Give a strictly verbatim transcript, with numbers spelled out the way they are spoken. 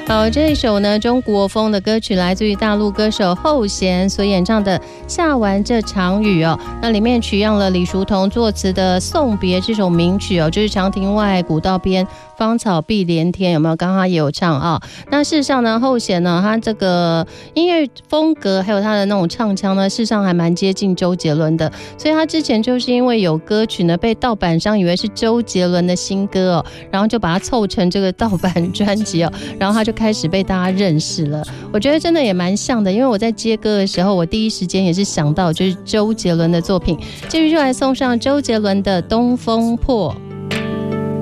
好，这一首呢中国风的歌曲来自于大陆歌手后弦所演唱的《下完这场雨》哦，那里面取样了李叔同作词的《送别》这首名曲哦，就是长亭外，古道边，芳草碧连天，有没有？刚刚也有唱啊。那事实上呢，后弦呢，他这个音乐风格还有他的那种唱腔呢，事实上还蛮接近周杰伦的，所以他之前就是因为有歌曲呢被盗版商以为是周杰伦的新歌哦，然后就把它凑成这个盗版专辑哦，然后他就开始被大家认识了。我觉得真的也蛮像的，因为我在接歌的时候，我第一时间也是想到就是周杰伦的作品，继续就来送上周杰伦的《东风破》。